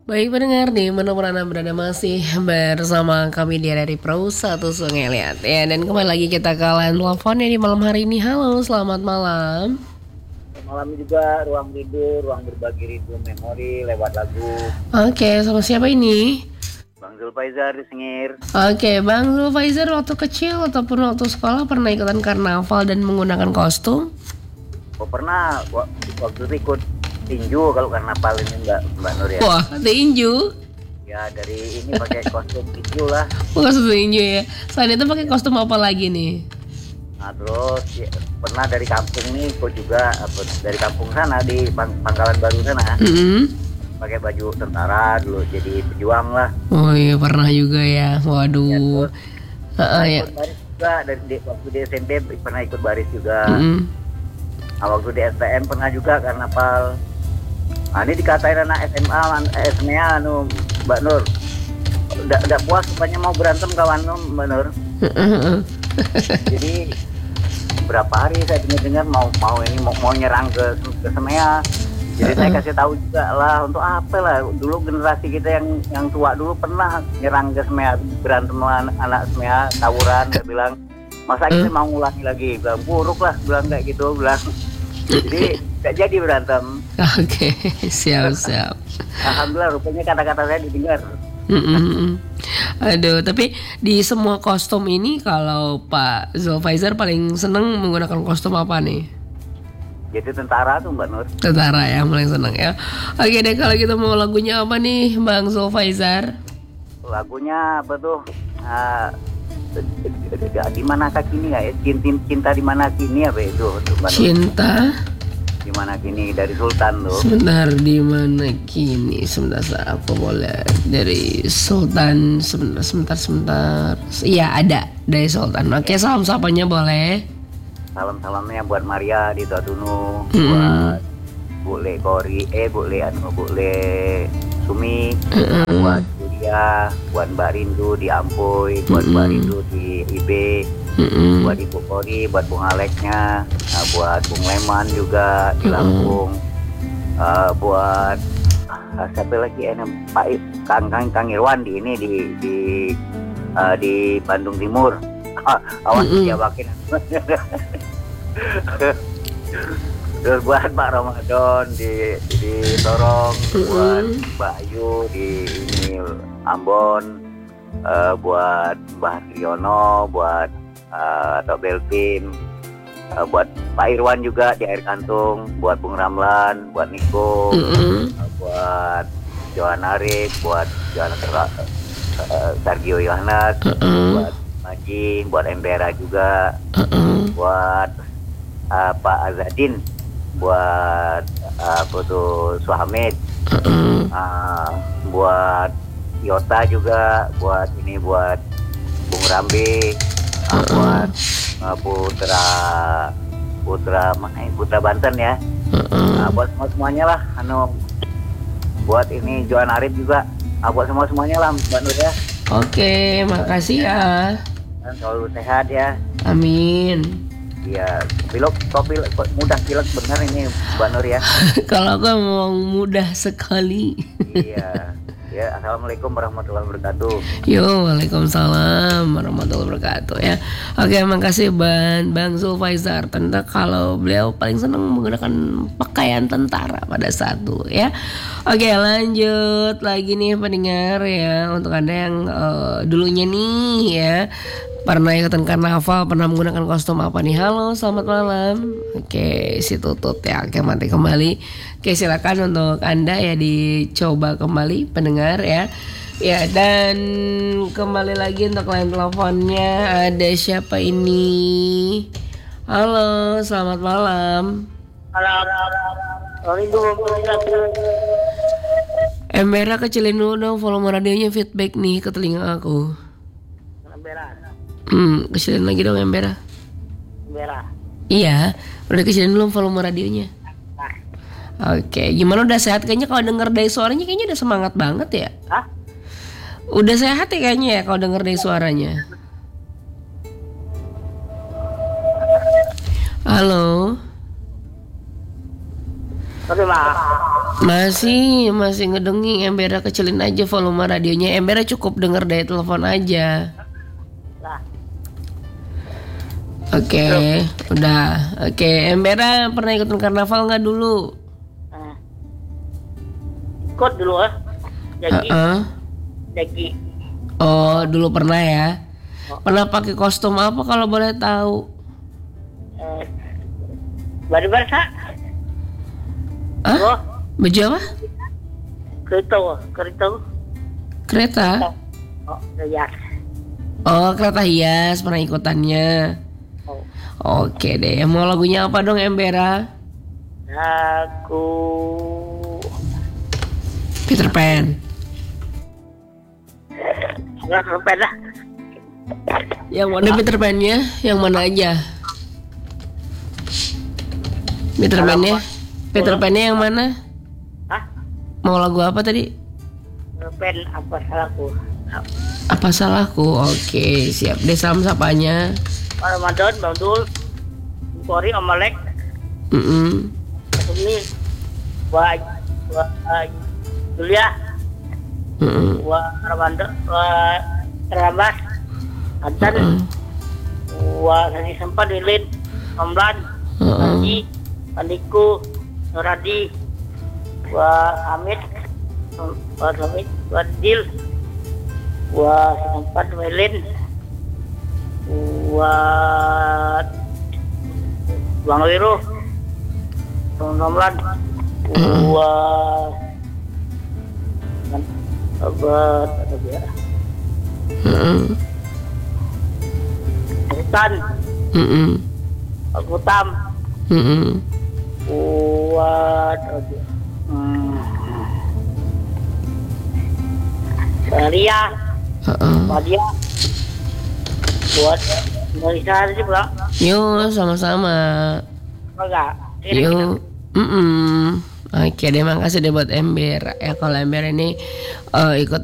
Baik pendengar nih, menemukan Anda berada masih bersama kami di dari Perahu Satu Sungai Liat ya. Dan kembali lagi kita ke line teleponnya di malam hari ini. Halo, selamat malam. Malam juga ruang rindu, ruang berbagi rindu memori lewat lagu. Oke, sama siapa ini? Bang Zulfaizar di Sengir. Oke, Bang Zulfaizar waktu kecil ataupun waktu sekolah pernah ikutan karnaval dan menggunakan kostum? Oh pernah waktu itu ikut tinju kalau karnaval ini Mbak Nur ya. Wah, tinju? Ya dari ini pakai kostum tinju lah. Kostum tinju ya. Selain itu pakai kostum apa lagi nih? Nah terus ya, pernah dari kampung nih ikut juga dari kampung sana di Pangkalan Baru sana. Pakai baju tentara dulu jadi pejuang lah. Oh iya pernah juga ya. Waduh. Ya, Ya. ikut baris juga waktu di SMP pernah ikut baris juga. Nah, waktu di STM pernah juga karnaval. Nah, ini dikatain anak SMA, SMA Mbak Nur. Udah puas rupanya mau berantem kawan Mbak Nur. Jadi berapa hari saya dengar mau nyerang ke Semea. Jadi saya kasih tahu juga lah untuk apa lah. Dulu generasi kita yang tua dulu pernah nyerang ke Semea, berantem sama anak Semea, tawuran. Dia bilang masa kita mau ngulangi lagi, bilang buruk lah, bilang kayak gitu, bilang. Jadi gak jadi berantem. Oke, siap. Alhamdulillah rupanya kata-kata saya didengar. Aduh, tapi di semua kostum ini kalau Pak Zulfaizar paling seneng menggunakan kostum apa nih? Jadi tentara tuh Mbak Nur. Tentara ya, paling seneng ya. Oke deh, kalau kita mau lagunya apa nih Bang Zulfaizar? Lagunya apa tuh? Di mana kini nggak ya? Cinta di mana kini apa itu? Cinta di mana kini dari Sultan tuh. Sebentar, di mana kini? Sebentar, aku boleh dari Sultan. Sebentar. Iya ada dari Sultan. Oke, salam sapanya boleh. Salamnya buat Maria di Tuadunu, buat Bule Kori, Bule Sumi, buat Julia, buat Mbak Rindu di Ampoy, buat Mbak Rindu di IB, buat Ibu Kori, buat Bung Alexnya, buat Bung Leman juga di Lampung, buat siapa lagi Pak Kang Irwan di ini di Bandung Timur. Awas dia makin. Terus buat Pak Ramadan di Sorong, buat Mbak Ayu di ini Ambon, buat Mbah Triono, buat Tok Belvin, buat Pak Irwan juga di Air Kantung, buat Bung Ramlan, buat Niko, buat Johan Arif, buat Sergio Yohanes, buat Maji, buat Embera juga, buat Pak Azadin, buat Suhamid, buat Yota juga, buat Bung Rambe, buat Putra Banten ya, buat semuanya lah, buat ini Johan Arif juga, buat semuanya lah Mbak Nur ya. Oke, makasih ya. Dan selalu sehat ya. Amin. Iya, mudah pilek benar ini Mbak Nur ya. Kalau aku memang mudah sekali. Iya. Ya, assalamualaikum warahmatullahi wabarakatuh. Yo, waalaikumsalam warahmatullahi wabarakatuh ya. Oke, makasih Bang Zulfaizar. Tentang kalau beliau paling senang menggunakan pakaian tentara pada saat dulu ya. Oke, lanjut lagi nih pendengar ya. Untuk Anda yang dulunya nih ya pernah ikutan karnaval, pernah menggunakan kostum apa nih? Halo, selamat malam. Oke, si Tutut ya. Oke, mati kembali. Oke, silakan untuk Anda ya dicoba kembali pendengar ya. Ya, dan kembali lagi untuk line teleponnya. Ada siapa ini? Halo, selamat malam. Embera kecilin dulu dong volume radionya, feedback nih ke telinga aku. Kecilin lagi dong Embera. Iya, udah kecilin dulu volume radionya. Oke, gimana udah sehat? Kayaknya kalau denger dari suaranya kayaknya udah semangat banget ya. Hah? Udah sehat ya kayaknya ya kalau denger dari suaranya. Halo. Oke, Pak. Masih ngedenging. Embera kecilin aja volume radionya. Embera cukup denger dari telepon aja. Lah, Oke, udah. Oke, Embera pernah ikutan karnaval nggak dulu? ikut dulu Jagi. Jagi. Oh, dulu pernah ya. Pernah pakai kostum apa kalau boleh tahu? Bari Barca. Hah? Oh, Baju apa? kereta. Kereta? Oh, ya. Oh, kereta hias pernah ikutannya. Oh. Oke deh, mau lagunya apa dong Embera? Aku Peter Pan. nggak sampai dah. Yang mana Peter Pan-nya? Yang mana aja? Peter Pan-nya? Peter Pan-nya yang mana? Hah? Mau lagu apa tadi? Pen apa salahku? Apa salahku? Oke, siap deh salam sapanya. Ramadan, Bang Dul, Kori, Om Malek, Sumi, Wah Julia, Wah Ramadan, Wah Terabas, Antan, Wah Nasi Sempat, Lilin, Omlan, Haji, Andiku, Nuradi, Wah Hamid, Wah Dil, Wah Sempat, Lilin, Wah Bang Wiro, Bang Nomlan, Wah Abad Hutan, Hutam, Buat Ria, Madia, buat Indonesia aja Bang. Yuk, sama-sama. Enggak. Yuk. Oke deh, makasih deh buat Ember. Ya kalau Ember ini ikut